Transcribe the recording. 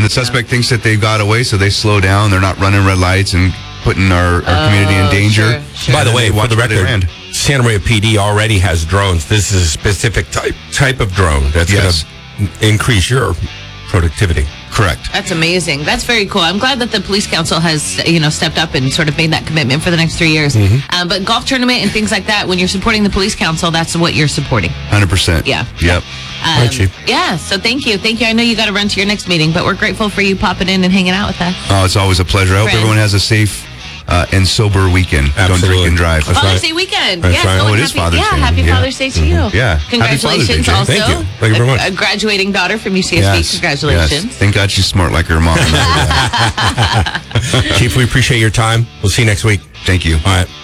And the suspect thinks that they got away, so they slow down. They're not running red lights and putting our community in danger. Sure. By the way, for the record, Santa Maria PD already has drones. This is a specific type of drone that's going to increase your productivity. Correct. That's amazing. That's very cool. I'm glad that the police council has, stepped up and sort of made that commitment for the next 3 years. Mm-hmm. But golf tournament and things like that, when you're supporting the police council, that's what you're supporting. 100%. Yeah. Yep. Right, Chief. Yeah. So thank you. I know you got to run to your next meeting, but we're grateful for you popping in and hanging out with us. Oh, it's always a pleasure. I hope everyone has a safe and sober weekend. Absolutely. Don't drink and drive. Father's Day weekend. That's right. Oh, it is Father's Day. Happy Father's Day to you. Yeah. Congratulations Happy also. Thank you. Thank you very much. A graduating daughter from UCSB. Yes. Congratulations. Yes. Thank God she's smart like her mom. Chief, we appreciate your time. We'll see you next week. Thank you. All right.